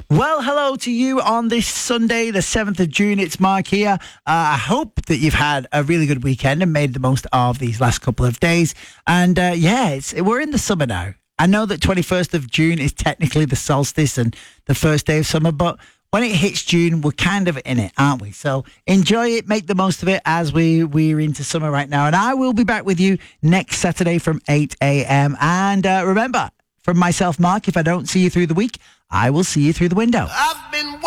Well, hello to you on this Sunday, the 7th of June. It's Mark here. I hope that you've had a really good weekend and made the most of these last couple of days. And we're in the summer now. I know that 21st of June is technically the solstice and the first day of summer, but when it hits June, we're kind of in it, aren't we? So enjoy it, make the most of it as we're into summer right now. And I will be back with you next Saturday from 8 a.m. And remember, from myself, Mark, if I don't see you through the week, I will see you through the window.